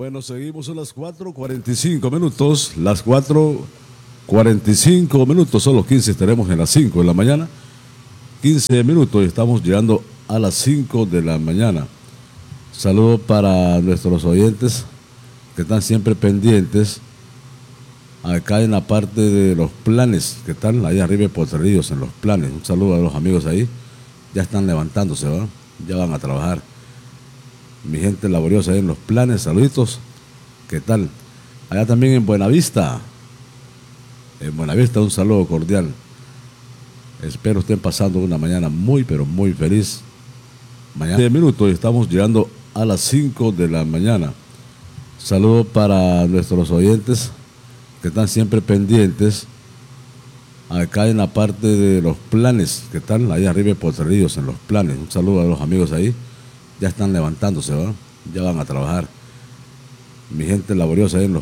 Bueno, seguimos a las 4:45 minutos. Las 4:45 minutos, son los 15, estaremos en las 5 de la mañana. 15 minutos y estamos llegando a las 5 de la mañana. Saludo para nuestros oyentes que están siempre pendientes acá en la parte de los planes que están ahí arriba de Potrerillos en los planes. Un saludo a los amigos ahí. Ya están levantándose, ¿verdad? Ya van a trabajar. Mi gente laboriosa ahí en los planes, saluditos. ¿Qué tal? Allá también en Buenavista. En Buenavista un saludo cordial. Espero estén pasando una mañana muy, pero muy feliz. Mañana 10 minutos y estamos llegando a las 5 de la mañana. Saludo para nuestros oyentes que están siempre pendientes acá en la parte de los planes que están ahí arriba de Potrerillos en los planes. Un saludo a los amigos ahí. Ya están levantándose, ¿verdad? Ya van a trabajar. Mi gente laboriosa ahí en los